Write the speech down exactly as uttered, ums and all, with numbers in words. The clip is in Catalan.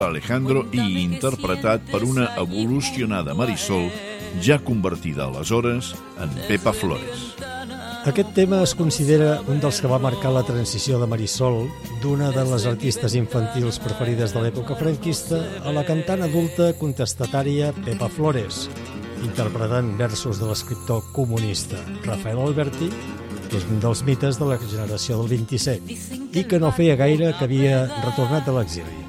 Alejandro i interpretat per una evolucionada Marisol, ja convertida aleshores en Pepa Flores. Aquest tema es considera un dels que va marcar la transició de Marisol, d'una de les artistes infantils preferides de l'època franquista, a la cantant adulta contestatària Pepa Flores, interpretant versos de l'escriptor comunista Rafael Alberti, que és un dels mites de la generació del vint-i-set, i que no feia gaire que havia retornat a l'exili.